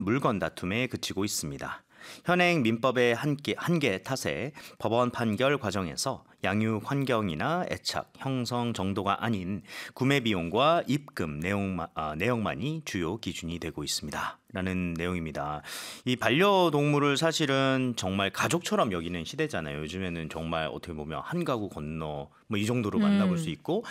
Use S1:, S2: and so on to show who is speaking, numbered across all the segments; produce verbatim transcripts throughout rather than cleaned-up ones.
S1: 물건 다툼에 그치고 있습니다. 현행 민법의 한계, 한계 탓에 법원 판결 과정에서 양육 환경이나 애착, 형성 정도가 아닌 구매 비용과 입금 내용만, 아, 내용만이 주요 기준이 되고 있습니다. 라는 내용입니다. 이 반려동물을 사실은 정말 가족처럼 여기는 시대잖아요. 요즘에는 정말 어떻게 보면 한 가구 건너 뭐 이 정도로
S2: 음.
S1: 만나볼 수 있고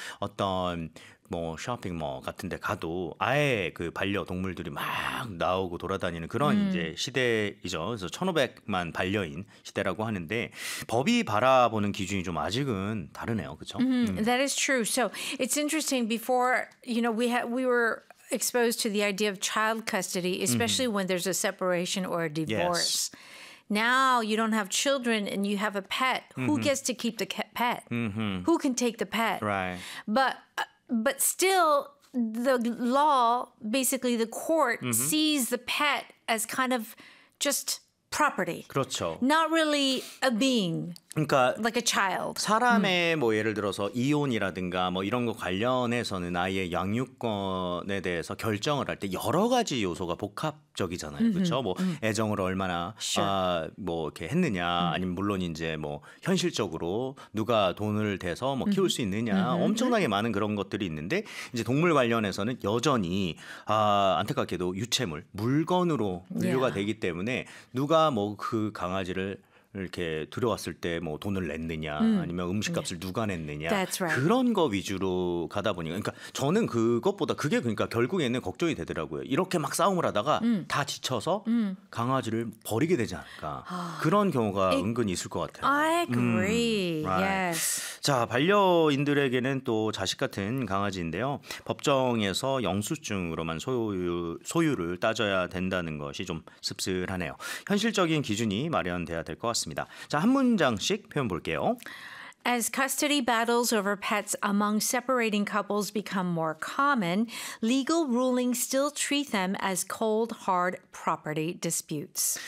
S1: 어떤 뭐 쇼핑몰 같은 데 가도 아예 그 반려동물들이 막 나오고 돌아다니는 그런
S2: 음.
S1: 이제 시대이죠. 그래서 천오백만 반려인 시대라고 하는데 법이 바라보는 기준이 좀 아직은 다르네요. 그렇죠?
S2: Mm, that is true. So it's interesting. Before, you know, we had we were exposed to the idea of child custody, especially when there's a separation or a divorce. Now you don't have children and you have a pet. Who gets to keep the ca- pet? Who can take the pet?
S1: Right.
S2: But uh, but still, the law, basically, the court sees the pet as kind of just property,
S1: 그렇죠.
S2: not really a being
S1: 그러니까
S2: like a child.
S1: 사람의 뭐 예를 들어서 이혼이라든가 뭐 이런 거 관련해서는 아이의 양육권에 대해서 결정을 할 때 여러 가지 요소가 복합적이잖아요. 그렇죠? 뭐 애정을 얼마나
S2: Sure.
S1: 아, 뭐 이렇게 했느냐 아니면 물론 이제 뭐 현실적으로 누가 돈을 대서 뭐 키울 수 있느냐 엄청나게 많은 그런 것들이 있는데 이제 동물 관련해서는 여전히 아, 안타깝게도 유체물, 물건으로 분류가
S2: Yeah.
S1: 되기 때문에 누가 뭐 그 강아지를 이렇게 들여왔을 때 뭐 돈을 냈느냐 아니면 음식값을 누가 냈느냐
S2: That's right.
S1: 그런 거 위주로 가다 보니까 그러니까 저는 그것보다 그게 그러니까 결국에는 걱정이 되더라고요. 이렇게 막 싸움을 하다가 다 지쳐서 강아지를 버리게 되지 않을까 그런 경우가 은근히 있을 것 같아요.
S2: I agree.
S1: right.
S2: Yes.
S1: 자, 반려인들에게는 또 자식 같은 강아지인데요. 법정에서 영수증으로만 소유, 소유를 따져야 된다는 것이 좀 씁쓸하네요. 현실적인 기준이 마련돼야 될 것 같습니다. 자, 한 문장씩 표현 볼게요.
S2: As custody battles over pets among separating couples become more common, legal rulings still treat them as cold, hard property disputes.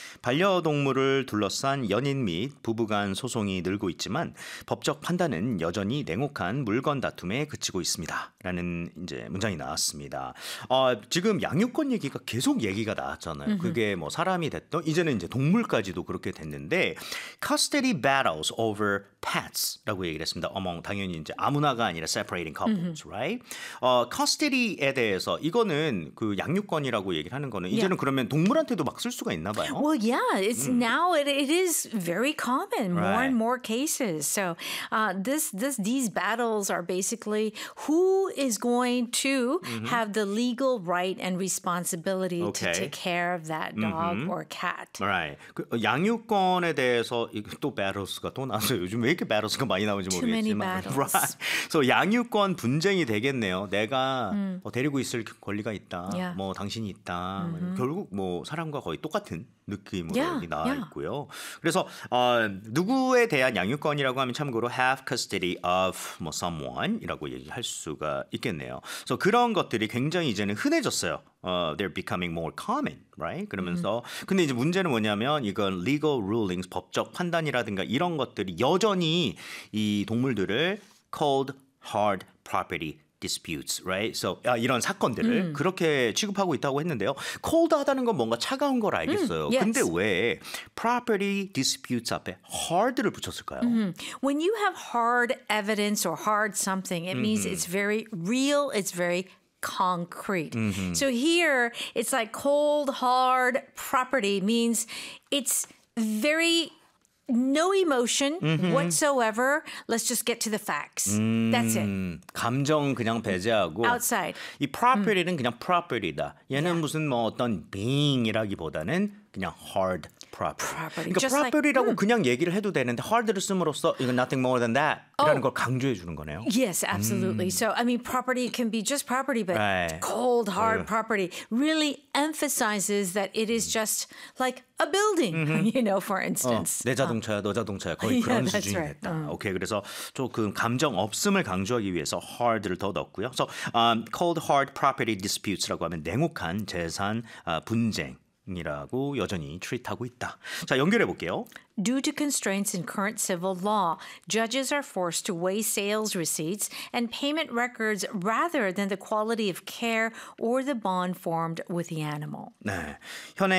S1: 반려동물을 둘러싼 연인 및 부부간 소송이 늘고 있지만 법적 판단은 여전히 냉혹한 물건 다툼에 그치고 있습니다. 라는 이제 문장이 나왔습니다. 어, 지금 양육권 얘기가 계속 얘기가 나왔잖아요. 그게 뭐 사람이 됐던 이제는 이제 동물까지도 그렇게 됐는데 custody battles over pets라고 얘기를 했습니다. 어멍 당연히 이제 아무나가 아니라 separating couples, right? 어, custody에 대해서 이거는 그 양육권이라고 얘기를 하는 거는 이제는
S2: Yeah.
S1: 그러면 동물한테도 막 쓸 수가 있나 봐요.
S2: Well, yeah, it's now it, it is very common, more
S1: Right.
S2: and more cases. So uh, this this these battles are basically who is going to have the legal right and responsibility
S1: Okay.
S2: to take care of that dog or cat.
S1: Right. 그 양육권에 대해서 이거 또 battles가 또 나왔어요. 요즘 왜 이렇게 battles가 많이 나오는지
S2: Too many
S1: 모르겠지만.
S2: battles.
S1: Right. So 양육권 분쟁이 되겠네요. 내가 뭐 데리고 있을 권리가 있다.
S2: Yeah.
S1: 뭐 당신이 있다. 결국 뭐 사람과 거의 똑같은 느낌으로
S2: Yeah,
S1: 여기 나와
S2: yeah.
S1: 있고요. 그래서 어, 누구에 대한 양육권이라고 하면 참고로 have custody of 뭐 someone이라고 얘기할 수가 있겠네요. 그래서 그런 것들이 굉장히 이제는 흔해졌어요. 어, they're becoming more common, right? 그러면서 근데 이제 문제는 뭐냐면 이건 legal rulings 법적 판단이라든가 이런 것들이 여전히 이 동물들을 cold hard property disputes, right? So 아, 이런 사건들을 그렇게 취급하고 있다고 했는데요. cold하다는 건 뭔가 차가운 걸 알겠어요.
S2: yes.
S1: 근데 왜 property disputes 앞에 hard를 붙였을까요?
S2: When you have hard evidence or hard something, it means it's very real, it's very concrete. So here, it's like cold, hard property means it's very no emotion whatsoever. Let's just get to the facts. That's it.
S1: 음, 감정 그냥 배제하고
S2: Outside.
S1: 이 property는 그냥 property다. 얘는 무슨 뭐 어떤 being이라기보다는 그냥 hard property.
S2: Property.
S1: 그러니까
S2: Just like-
S1: property라고 그냥 얘기를 해도 되는데 hard를 씀으로써 이건 nothing more than that이라는 걸 강조해 주는 거네요.
S2: Yes, absolutely. So, I mean, property can be just property, but
S1: Right.
S2: cold, hard
S1: Uh.
S2: property really emphasizes that it is just like a building, you know, for
S1: 어,
S2: instance.
S1: 내 자동차야, 너 자동차야 거의
S2: Yeah,
S1: 그런
S2: that's
S1: 수준이
S2: right.
S1: 됐다.
S2: 음.
S1: 오케이, 그래서 조금 감정 없음을 강조하기 위해서 hard를 더 넣었고요. 그래서 um, cold hard property disputes라고 하면 냉혹한 재산 아, 분쟁. 이라고 여전히 트리트하고 있다. 자, 연결해 볼게요.
S2: Due to constraints in current civil law, judges are forced to weigh sales receipts and payment records rather than the quality of care or the bond formed with the animal.
S1: 네. 현행